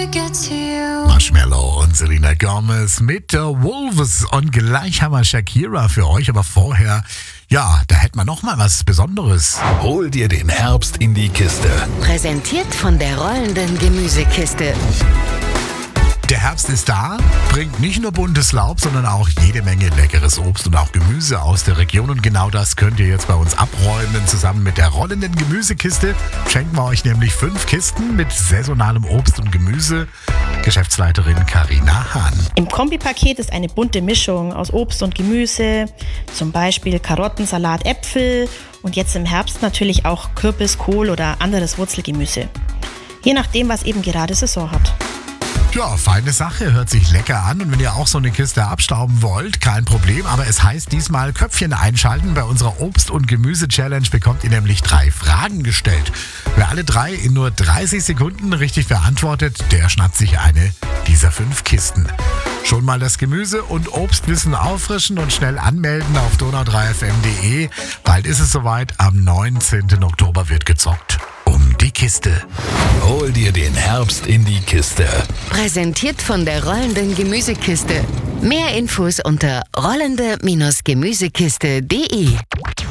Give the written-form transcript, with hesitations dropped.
Marshmello und Selena Gomez mit der Wolves. Und gleich haben wir Shakira für euch, aber vorher, ja, da hätten wir noch mal was Besonderes. Hol dir den Herbst in die Kiste. Präsentiert von der rollenden Gemüsekiste. Der Herbst ist da, bringt nicht nur buntes Laub, sondern auch jede Menge leckeres Obst und auch Gemüse aus der Region. Und genau das könnt ihr jetzt bei uns abräumen. Zusammen mit der rollenden Gemüsekiste schenken wir euch nämlich 5 Kisten mit saisonalem Obst und Gemüse. Geschäftsleiterin Carina Hahn. Im Kombipaket ist eine bunte Mischung aus Obst und Gemüse, zum Beispiel Karotten, Salat, Äpfel und jetzt im Herbst natürlich auch Kürbis, Kohl oder anderes Wurzelgemüse. Je nachdem, was eben gerade Saison hat. Ja, feine Sache, hört sich lecker an. Und wenn ihr auch so eine Kiste abstauben wollt, kein Problem. Aber es heißt diesmal Köpfchen einschalten. Bei unserer Obst- und Gemüse-Challenge bekommt ihr nämlich 3 Fragen gestellt. Wer alle 3 in nur 30 Sekunden richtig beantwortet, der schnappt sich eine dieser 5 Kisten. Schon mal das Gemüse- und Obstwissen auffrischen und schnell anmelden auf donau3fm.de. Bald ist es soweit, am 19. Oktober wird gezockt um die Kiste. Hol dir den Herbst in die Kiste. Präsentiert von der rollenden Gemüsekiste. Mehr Infos unter rollende-gemüsekiste.de.